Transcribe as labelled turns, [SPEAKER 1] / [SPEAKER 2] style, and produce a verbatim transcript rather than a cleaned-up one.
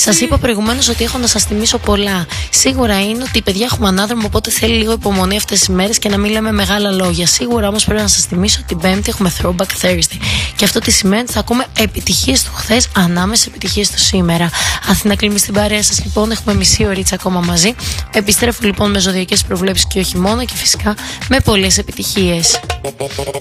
[SPEAKER 1] Σας είπα προηγουμένως ότι έχω να σας θυμίσω πολλά. Σίγουρα είναι ότι παιδιά έχουμε ανάδρομο, οπότε θέλει λίγο υπομονή αυτές τις μέρες και να μην λέμε μεγάλα λόγια. Σίγουρα όμως πρέπει να σας θυμίσω ότι την Πέμπτη έχουμε Throwback Thursday. Και αυτό τι σημαίνει ότι θα ακούμε επιτυχίες του χθες ανάμεσα επιτυχίες του σήμερα. Αθήνα κλείνει στην παρέα σας λοιπόν, έχουμε μισή ωρίτσα ακόμα μαζί. Επιστρέφω λοιπόν με ζωδιακές προβλέψεις και όχι μόνο και φυσικά με πολλές επιτυχίες.